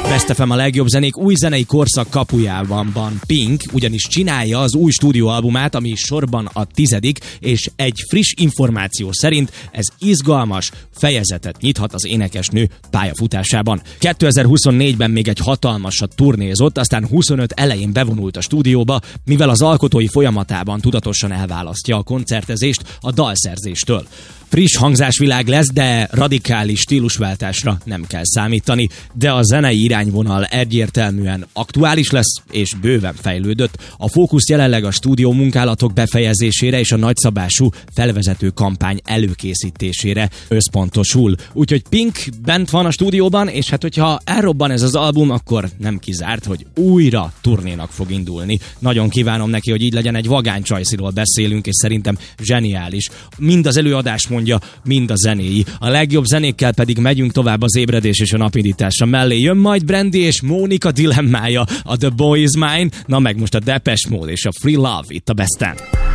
Best FM a legjobb zenék új zenei korszak kapujában van Pink, ugyanis csinálja az új stúdióalbumát, ami sorban a 10., és egy friss információ szerint ez izgalmas fejezetet nyithat az énekesnő pályafutásában. 2024-ben még egy hatalmasat turnézott, aztán 25 elején bevonult a stúdióba, mivel az alkotói folyamatában tudatosan elválasztja a koncertezést a dalszerzéstől. Friss hangzásvilág lesz, de radikális stílusváltásra nem kell számítani, de a zenei irányvonal egyértelműen aktuális lesz és bőven fejlődött. A fókusz jelenleg a stúdió munkálatok befejezésére és a nagyszabású felvezető kampány előkészítésére összpontosul. Úgyhogy Pink bent van a stúdióban, és hát hogyha elrobban ez az album, akkor nem kizárt, hogy újra turnénak fog indulni. Nagyon kívánom neki, hogy így legyen, egy vagány csajsziról beszélünk, és szerintem zseniális. Mind az előadás mondja, mind a zenéi. A legjobb zenékkel pedig megyünk tovább az ébredés és a napindítása mellé. Jön majd Brandy és Mónika dilemmája, a The Boy Is Mine, na meg most a Depeche Mode és a Free Love itt a Besten.